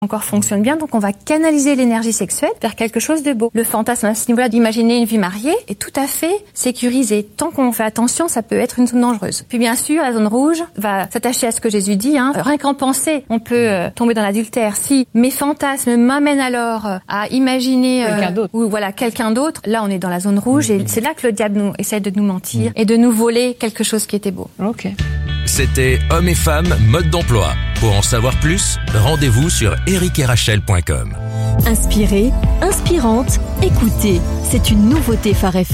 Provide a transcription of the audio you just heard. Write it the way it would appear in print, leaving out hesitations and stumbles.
encore fonctionne bien, donc on va canaliser l'énergie sexuelle vers quelque chose de beau. Le fantasme à ce niveau-là d'imaginer une vie mariée est tout à fait sécurisé. Tant qu'on fait attention, ça peut être une zone dangereuse. Puis bien sûr, la zone rouge va s'attacher à ce que Jésus dit. Rien qu'en penser, on peut tomber dans l'adultère. Si mes fantasmes m'amènent alors à imaginer quelqu'un d'autre, là on est dans la zone rouge et c'est là que le diable essaie de nous mentir et de nous voler quelque chose qui était beau. Ok. C'était Hommes et femmes, mode d'emploi. Pour en savoir plus, rendez-vous sur ericerachel.com. Inspirée, inspirante, écoutez, c'est une nouveauté Phare FM.